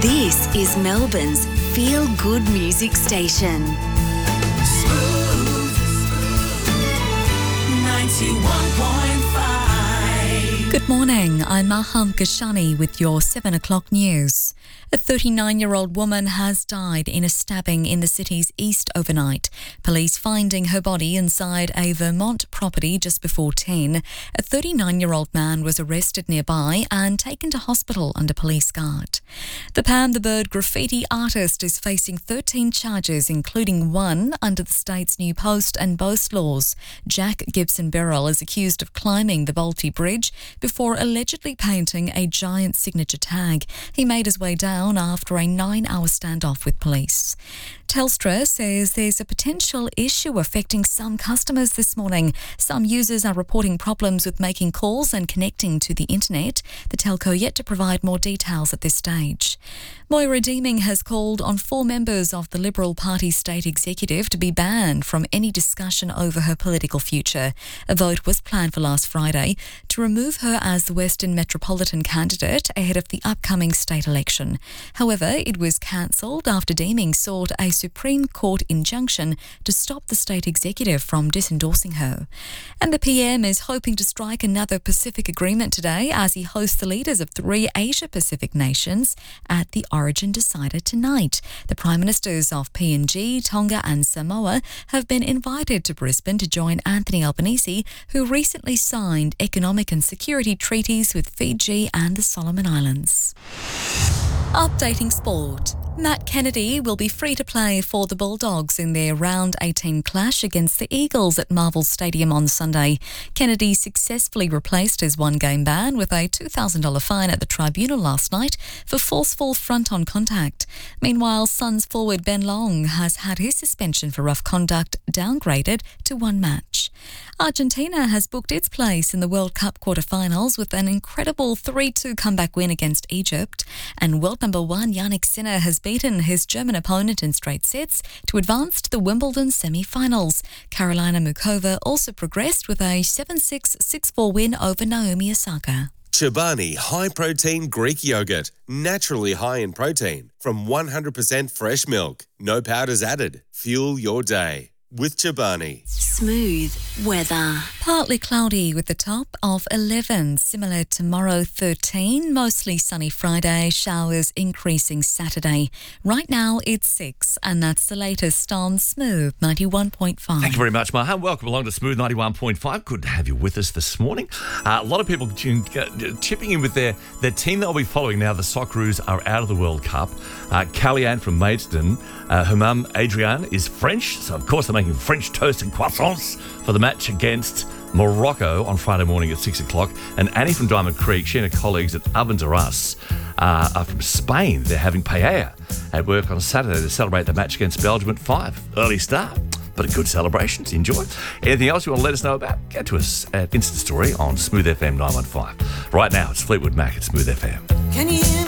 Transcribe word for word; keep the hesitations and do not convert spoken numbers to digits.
This is Melbourne's Feel Good Music Station. Smooth ninety-one point five. Good morning, I'm Maham Kashani with your seven o'clock news. A thirty-nine-year-old woman has died in a stabbing in the city's east overnight. Police finding her body inside a Vermont property just before ten. A thirty-nine-year-old man was arrested nearby and taken to hospital under police guard. The Pam the Bird graffiti artist is facing thirteen charges, including one under the state's new post and boast laws. Jack Gibson Beryl is accused of climbing the Bolte Bridge before allegedly painting a giant signature tag. He made his way down after a nine-hour standoff with police. Telstra says there's a potential issue affecting some customers this morning. Some users are reporting problems with making calls and connecting to the internet. The telco yet to provide more details at this stage. Moira Deeming has called on four members of the Liberal Party state executive to be banned from any discussion over her political future. A vote was planned for last Friday to remove her as the Western Metropolitan candidate ahead of the upcoming state election. However, it was cancelled after Deeming sought a Supreme Court injunction to stop the state executive from disendorsing her. And the P M is hoping to strike another Pacific agreement today as he hosts the leaders of three Asia-Pacific nations at the Origin Decider tonight. The Prime Ministers of P N G, Tonga and Samoa have been invited to Brisbane to join Anthony Albanese, who recently signed economic and security treaties with Fiji and the Solomon Islands. Updating sport. Matt Kennedy will be free to play for the Bulldogs in their round eighteen clash against the Eagles at Marvel Stadium on Sunday. Kennedy successfully replaced his one-game ban with a two thousand dollars fine at the tribunal last night for forceful front-on contact. Meanwhile, Suns forward Ben Long has had his suspension for rough conduct downgraded to one match. Argentina has booked its place in the World Cup quarter-finals with an incredible three two comeback win against Egypt. And world number one Jannik Sinner has beaten his German opponent in straight sets to advance to the Wimbledon semi-finals. Karolina Muchova also progressed with a seven six, six four win over Naomi Osaka. Chobani High Protein Greek Yogurt. Naturally high in protein. From one hundred percent fresh milk. No powders added. Fuel your day with Chobani. Smooth weather. Partly cloudy with the top of eleven. Similar tomorrow, thirteen. Mostly sunny Friday. Showers increasing Saturday. Right now it's six, and that's the latest on Smooth ninety-one point five. Thank you very much, Maha. Welcome along to Smooth ninety-one point five. Good to have you with us this morning. Uh, a lot of people chipping in with their, their team they'll be following now. The Socceroos are out of the World Cup. Uh, Callie-Anne from Maidstone, uh, her mum Adrienne is French, so of course they're making French toast and croissants for the match against Morocco on Friday morning at six o'clock. And Annie from Diamond Creek, she and her colleagues at Oven to Us uh, are from Spain. They're having paella at work on Saturday to celebrate the match against Belgium at five. Early start, but a good celebration to enjoy. Anything else you want to let us know about? Get to us at Insta Story on Smooth F M nine one five. Right now, it's Fleetwood Mac at Smooth F M. Can you hear me?